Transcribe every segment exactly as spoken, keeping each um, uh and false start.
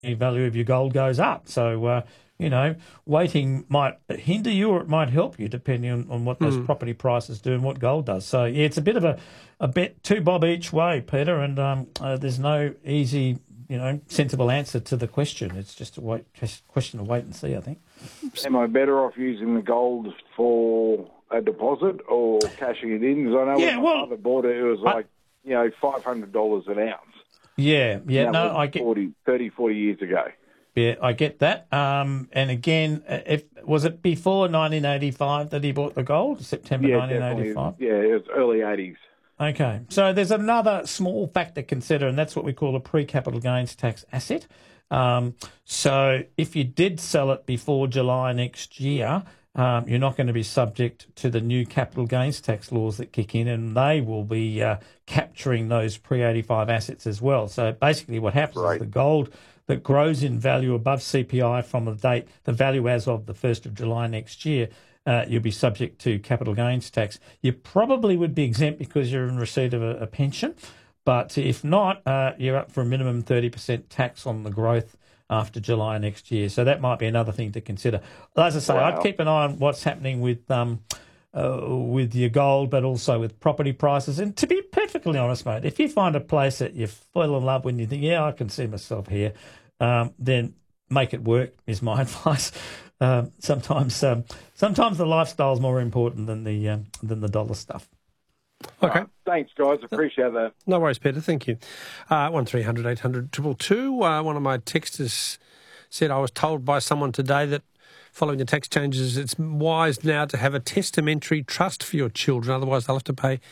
the value of your gold goes up. So, uh, you know, waiting might hinder you or it might help you depending on, on what those mm. property prices do and what gold does. So, yeah, it's a bit of a, a bet, two bob each way, Peter, and um, uh, there's no easy, you know, sensible answer to the question. It's just a wait, question of wait and see, I think. Am I better off using the gold for a deposit or cashing it in? Because I know yeah, when my well, father bought it, it was like, I, you know, five hundred dollars an ounce. Yeah, yeah, no, I get... forty, thirty, forty years ago. Yeah, I get that. Um, and again, if was it before nineteen eighty-five that he bought the gold, September yeah, nineteen eighty-five? Yeah, it was early eighties. Okay, so there's another small factor to consider, and that's what we call a pre-capital gains tax asset. Um, so if you did sell it before July next year, um, you're not going to be subject to the new capital gains tax laws that kick in, and they will be uh, capturing those pre eighty-five assets as well. So basically what happens right. is the gold that grows in value above C P I from the date, the value as of the first of July next year, uh, you'll be subject to capital gains tax. You probably would be exempt because you're in receipt of a, a pension, but if not, uh, you're up for a minimum thirty percent tax on the growth after July next year. So that might be another thing to consider. As I say, wow. I'd keep an eye on what's happening with um, uh, with your gold, but also with property prices. And to be perfectly honest, mate, if you find a place that you fall in love with and you think, yeah, I can see myself here, um, then make it work is my advice. Um, sometimes, um, sometimes the lifestyle is more important than the um, than the dollar stuff. Okay. Right. Thanks, guys. Appreciate that. No worries, Peter. Thank you. Uh, one three hundred eight hundred two two two. Uh, one of my texters said, I was told by someone today that following the tax changes, it's wise now to have a testamentary trust for your children. Otherwise, they'll have to pay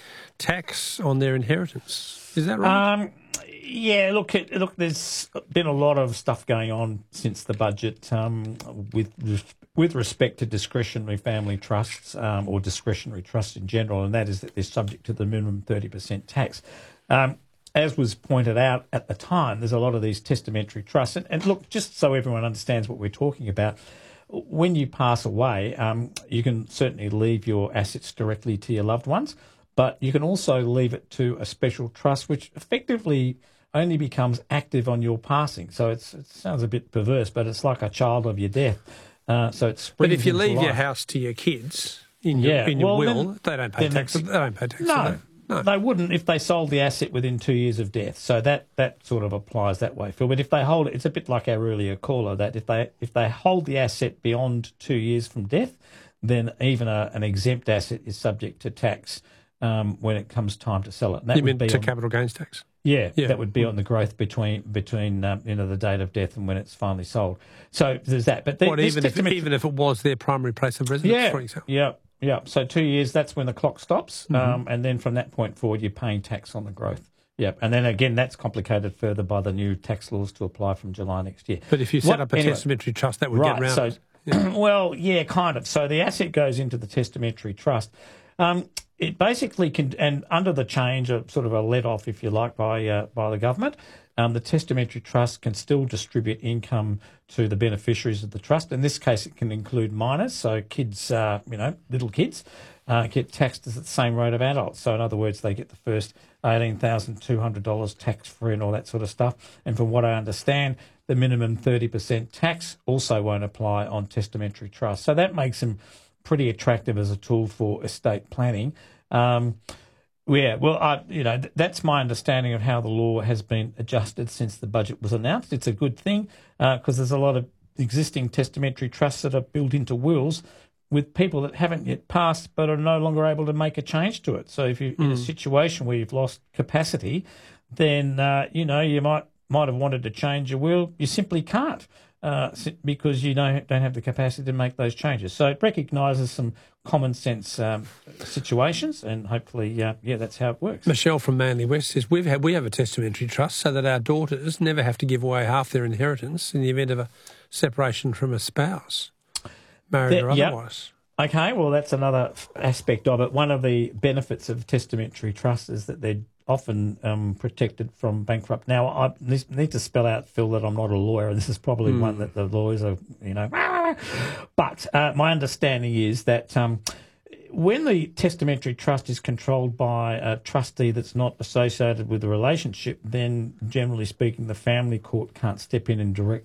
tax on their inheritance. Is that right? Um, yeah, look, it, look. There's been a lot of stuff going on since the budget um, with with respect to discretionary family trusts um, or discretionary trusts in general, and that is that they're subject to the minimum thirty percent tax. Um, as was pointed out at the time, there's a lot of these testamentary trusts. And, and look, just so everyone understands what we're talking about, when you pass away, um, you can certainly leave your assets directly to your loved ones, but you can also leave it to a special trust, which effectively only becomes active on your passing. So it's, it sounds a bit perverse, but it's like a child of your death. Uh, so it's but if you leave life. your house to your kids in your, yeah. in your well, will, then, they don't pay tax. They don't pay tax. No, they? no, they wouldn't if they sold the asset within two years of death. So that, that sort of applies that way, Phil. But if they hold it, it's a bit like our earlier caller, that if they if they hold the asset beyond two years from death, then even a, an exempt asset is subject to tax um, when it comes time to sell it. And that you mean to on, capital gains tax? Yeah, yeah, that would be on the growth between between um, you know the date of death and when it's finally sold. So there's that. But the, what, even if even if it was their primary place of residence, yeah, for example. Yeah, yeah. So two years, that's when the clock stops, mm-hmm. um, and then from that point forward, you're paying tax on the growth. Yeah, and then again, that's complicated further by the new tax laws to apply from July next year. But if you set what, up a anyway, testamentary trust, that would right, get around so, it. Yeah. Well, yeah, kind of. So the asset goes into the testamentary trust. Um, it basically can, and under the change, a sort of a let off, if you like, by uh, by the government, um, the testamentary trust can still distribute income to the beneficiaries of the trust. In this case, it can include minors, so kids, uh, you know, little kids, uh, get taxed at the same rate of adults. So in other words, they get the first eighteen thousand two hundred dollars tax free and all that sort of stuff. And from what I understand, the minimum thirty percent tax also won't apply on testamentary trusts. So that makes them pretty attractive as a tool for estate planning. Um, yeah, well, I, you know, th- that's my understanding of how the law has been adjusted since the budget was announced. It's a good thing because uh, there's a lot of existing testamentary trusts that are built into wills with people that haven't yet passed but are no longer able to make a change to it. So if you're mm. in a situation where you've lost capacity, then, uh, you know, you might might have wanted to change your will. You simply can't. Uh, because you don't, don't have the capacity to make those changes. So it recognises some common sense um, situations, and hopefully, uh, yeah, that's how it works. Michelle from Manly West says, We've had, we have a testamentary trust so that our daughters never have to give away half their inheritance in the event of a separation from a spouse, married that, or otherwise. Yep. Okay, well, that's another aspect of it. One of the benefits of testamentary trusts is that they're often um, protected from bankrupt. Now, I need to spell out, Phil, that I'm not a lawyer, and this is probably mm. one that the lawyers are, you know. But uh, my understanding is that um, when the testamentary trust is controlled by a trustee that's not associated with the relationship, then generally speaking, the family court can't step in and direct